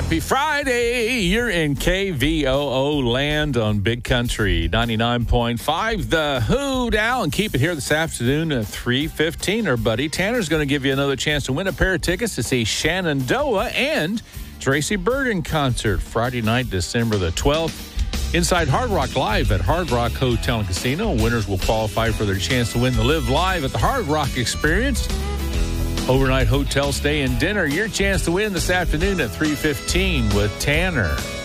Happy Friday. You're in KVOO land on Big Country 99.5. The Hoot Owl, and keep it here this afternoon at 3:15. Our buddy Tanner's going to give you another chance to win a pair of tickets to see Shenandoah and Tracy Bergen concert Friday night, December the 12th. Inside Hard Rock Live at Hard Rock Hotel and Casino. Winners will qualify for their chance to win the Live Live at the Hard Rock Experience. Overnight hotel stay and dinner. Your chance to win this afternoon at 3:15 with Tanner.